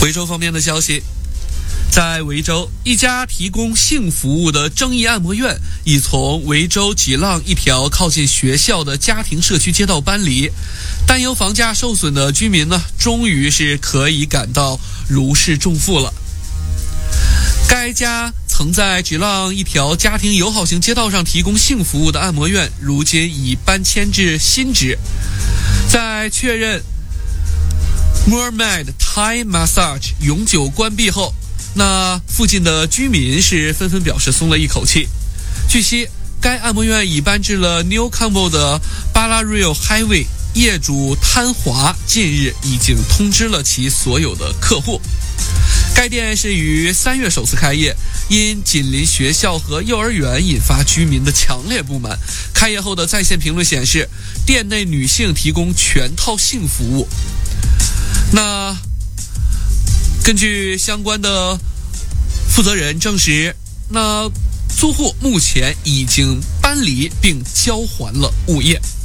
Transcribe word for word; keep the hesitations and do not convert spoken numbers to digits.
维州方面的消息，在维州，一家提供性服务的正义按摩院已从维州吉浪一条靠近学校的家庭社区街道搬离，担忧房价受损的居民呢，终于是可以感到如释重负了。该家曾在吉浪一条家庭友好型街道上提供性服务的按摩院，如今已搬迁至新址。在确认 Mermaid Thai Massage 永久关闭后，那附近的居民是纷纷表示松了一口气。据悉，该按摩院已搬至了 Newcombe 的 Ballarat Highway， 业主滩华近日已经通知了其所有的客户。该店是于三月首次开业，因紧邻学校和幼儿园引发居民的强烈不满。开业后的在线评论显示，店内女性提供全套性服务。那根据相关的负责人证实，那租户目前已经搬离并交还了物业。